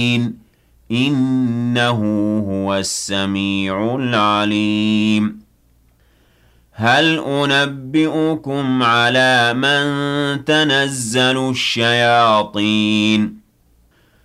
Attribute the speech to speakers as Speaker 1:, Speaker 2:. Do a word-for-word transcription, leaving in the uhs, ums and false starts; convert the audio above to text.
Speaker 1: إِنَّهُ هُوَ السَّمِيعُ الْعَلِيمُ هَلْ أُنَبِّئُكُمْ عَلَىٰ مَن تَنَزَّلُ الشَّيَاطِينُ